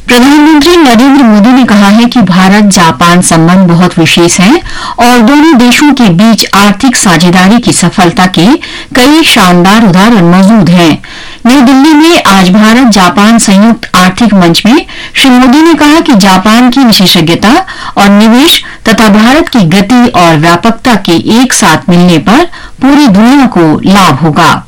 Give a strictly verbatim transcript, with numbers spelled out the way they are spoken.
प्रधानमंत्री नरेंद्र मोदी ने कहा है कि भारत जापान संबंध बहुत विशेष हैं और दोनों देशों के बीच आर्थिक साझेदारी की सफलता के कई शानदार उदाहरण मौजूद हैं। नई दिल्ली में आज भारत जापान संयुक्त आर्थिक मंच में श्री मोदी ने कहा कि जापान की विशेषज्ञता और निवेश तथा भारत की गति और व्यापकता के एक साथ मिलने पर पूरी दुनिया को लाभ होगा।